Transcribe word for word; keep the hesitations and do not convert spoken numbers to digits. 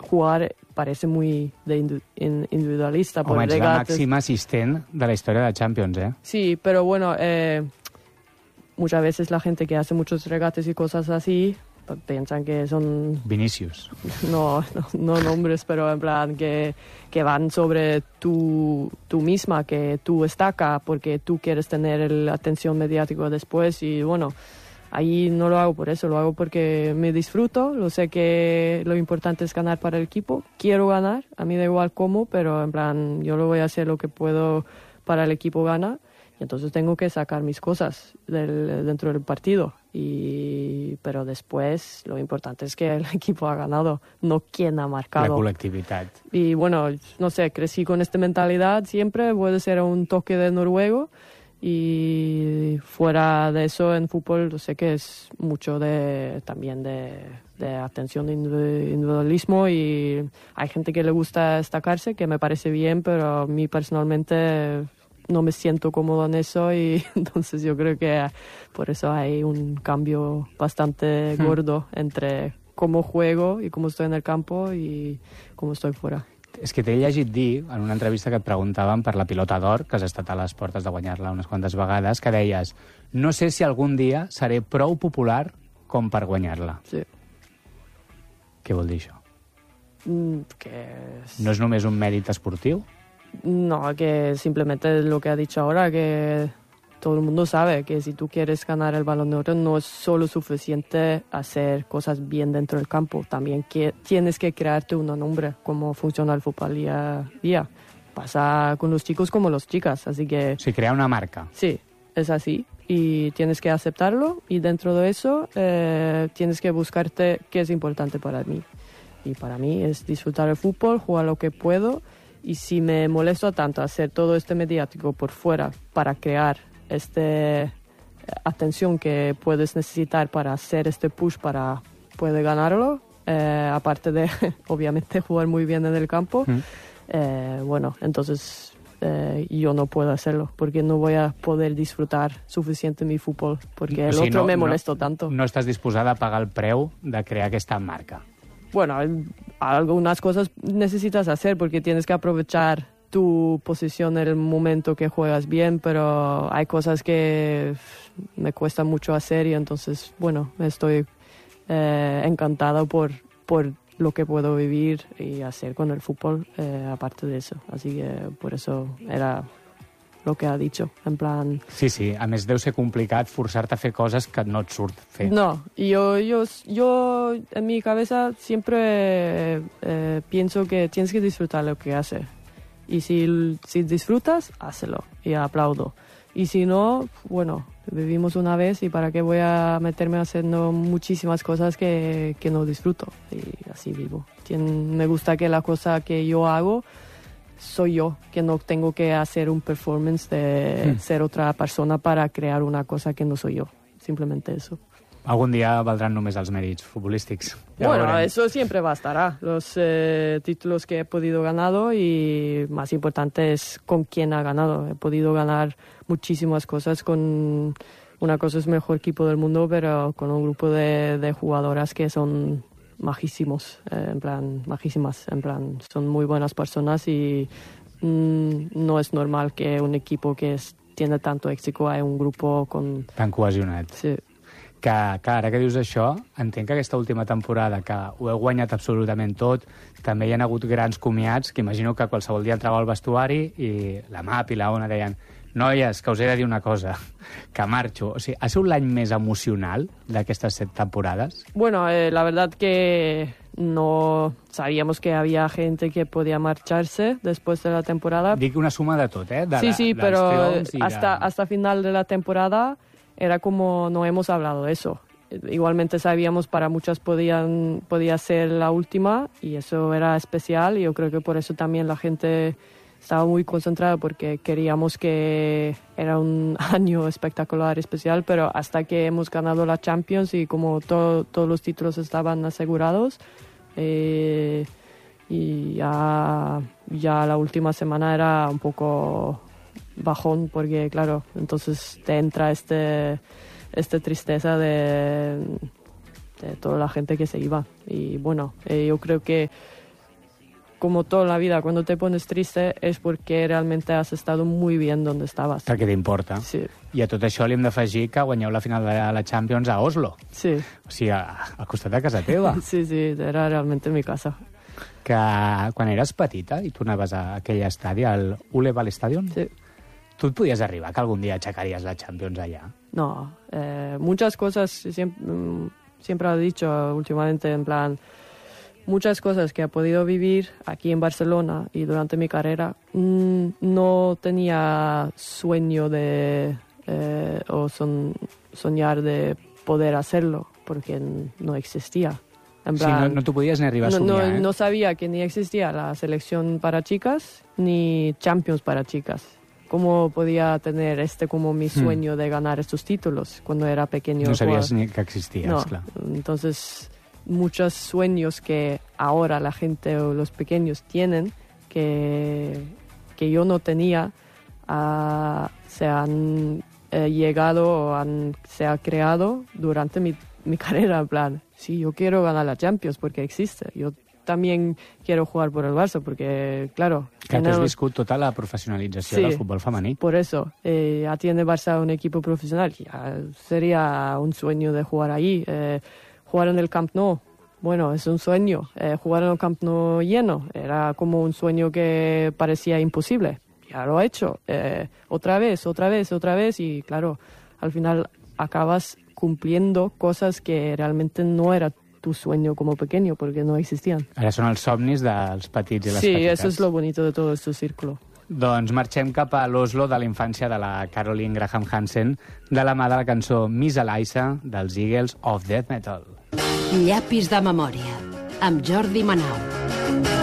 jugar parece muy de indu- in- individualista. Home, ets la màxima assistent de la història de Champions, ¿eh? Sí, pero bueno, eh, muchas veces la gente que hace muchos regates y cosas así piensan que son... Vinicius. No, no, no nombres, pero en plan que, que van sobre tú, tú misma, que tú destaca porque tú quieres tener la atención mediática después y bueno, ahí no lo hago por eso, lo hago porque me disfruto, lo sé que lo importante es ganar para el equipo, quiero ganar, a mí da igual cómo, pero en plan yo lo voy a hacer lo que puedo para el equipo ganar. Y entonces tengo que sacar mis cosas del, dentro del partido. Y, pero después lo importante es que el equipo ha ganado, no quien ha marcado. La colectividad. Y bueno, no sé, crecí con esta mentalidad siempre, puede ser un toque de noruego. Y fuera de eso, en fútbol, sé que es mucho de también de, de atención de individualismo y hay gente que le gusta destacarse, que me parece bien, pero a mí personalmente no me siento cómodo en eso y entonces yo creo que por eso hay un cambio bastante mm. gordo entre cómo juego y cómo estoy en el campo y cómo estoy fuera. És que t'he llegit dir, en una entrevista que et preguntaven per la pilota d'or, que has estat a les portes de guanyar-la unes quantes vegades, que deies, no sé si algun dia seré prou popular com per guanyar-la. Sí. Què vol dir això? Mm, que... No és només un mèrit esportiu? No, que simplemente lo que ha dicho ahora, que todo el mundo sabe que si tú quieres ganar el Balón de Oro no es solo suficiente hacer cosas bien dentro del campo, también que tienes que crearte un nombre, como funciona el fútbol día a día. Pasa con los chicos como las chicas, así que... Sí, crear una marca. Sí, es así. Y tienes que aceptarlo y dentro de eso eh, tienes que buscarte qué es importante para mí. Y para mí es disfrutar el fútbol, jugar lo que puedo. Y si me molesto tanto hacer todo este mediático por fuera para crear esta atención que puedes necesitar para hacer este push para poder ganarlo, eh, aparte de, obviamente, jugar muy bien en el campo, mm. eh, bueno, entonces eh, yo no puedo hacerlo porque no voy a poder disfrutar suficiente mi fútbol porque el o sigui, otro no, me molesto no, tanto. No estàs disposada a pagar el preu de crear aquesta marca. Bueno, algunas cosas necesitas hacer porque tienes que aprovechar tu posición en el momento que juegas bien, pero hay cosas que me cuesta mucho hacer y entonces, bueno, estoy eh, encantada por, por lo que puedo vivir y hacer con el fútbol, eh, aparte de eso. Así que por eso era lo que ha dicho, en plan... Sí, sí, a més deu ser complicat forçar-te a fer coses que no et surt fer. No, yo, yo, yo en mi cabeza siempre eh, pienso que tienes que disfrutar lo que haces. Y si, si disfrutas, hazlo y aplaudo. Y si no, bueno, vivimos una vez y para qué voy a meterme haciendo muchísimas cosas que, que no disfruto. Y así vivo. Tien, me gusta que la cosa que yo hago soy yo, que no tengo que hacer un performance de mm. ser otra persona para crear una cosa que no soy yo. Simplemente eso. Algún día valdrán només els mèrits futbolístics. Ja bueno, eso siempre bastará. Los eh, títulos que he podido ganar y más importante es con quién ha ganado. He podido ganar muchísimas cosas con... Una cosa es mejor equipo del mundo, pero con un grupo de, de jugadoras que son majísimos, eh, en plan, majísimas, en plan, son muy buenas personas y mm, no es normal que un equipo que es, tiene tanto éxito haya un grupo con... Tan cohesionat. Sí. Que, que ara que dius això, entenc que aquesta última temporada, que ho heu guanyat absolutament tot, també hi ha hagut grans comiats, que imagino que qualsevol dia entrava al vestuari i la M A P i la O N A deien noies, que us he de dir una cosa, que marxo. O sigui, ha sigut l'any més emocional d'aquestes set temporades? Bueno, eh, la verdad que no sabíamos que había gente que podía marcharse después de la temporada. Dic una suma de tot, eh? De sí, la, sí, pero hasta, de... hasta final de la temporada era como no hemos hablado de eso. Igualmente sabíamos para muchas podían podía ser la última y eso era especial y yo creo que por eso también la gente estaba muy concentrada porque queríamos que era un año espectacular, especial, pero hasta que hemos ganado la Champions y como to, todos los títulos estaban asegurados eh, y ya, ya la última semana era un poco bajón porque claro, entonces te entra este, este tristeza de, de toda la gente que se iba y bueno, eh, yo creo que como toda la vida, cuando te pones triste es porque realmente has estado muy bien donde estabas. Perquè t'importa. Sí. I a tot això li hem d'afegir que guanyeu la final de la Champions a Oslo. Sí. O sigui, al costat de casa teva. Sí, sí, era realmente mi casa. Que quan eres petita i tu anaves a aquell estadi, al Ule Valley Stadium, Sí. tu et podies arribar que algun dia aixecaries la Champions allà? No, eh, muchas cosas, siempre, siempre lo he dicho últimamente, en plan, muchas cosas que he podido vivir aquí en Barcelona y durante mi carrera, mmm, no tenía sueño de, eh, o son, soñar de poder hacerlo, porque no existía. En plan, sí, no, no t'ho podies ni arribar a no, somiar, no, eh? no sabía que ni existía la selección para chicas, ni Champions para chicas. ¿Cómo podía tener este como mi sueño hmm. de ganar estos títulos cuando era pequeño? No sabías ni que existías, no. Clar. Entonces, muchos sueños que ahora la gente o los pequeños tienen, que, que yo no tenía, uh, se han eh, llegado o han, se ha creado durante mi, mi carrera. En plan, sí, yo quiero ganar la Champions porque existe. Yo también quiero jugar por el Barça porque, claro... Que tu has viscut tota la professionalització sí, del futbol femení. Por eso, eh, ya tiene Barça un equipo profesional. Ya sería un sueño de jugar ahí. Eh, jugar en el Camp Nou, bueno, es un sueño. Eh, jugar en el Camp Nou lleno era como un sueño que parecía imposible. Ya lo he hecho. Eh, otra vez, otra vez, otra vez. Y claro, al final acabas cumpliendo cosas que realmente no era tu sueño como pequeño, porque no existían. Ara són els somnis dels petits i les sí, petites. Sí, eso es lo bonito de todo este círculo. Doncs marxem cap a l'Oslo de la infància de la Caroline Graham Hansen, de la mà de la cançó Miss Eliza dels Eagles of Death Metal. Llapis de memòria, amb Jordi Manau.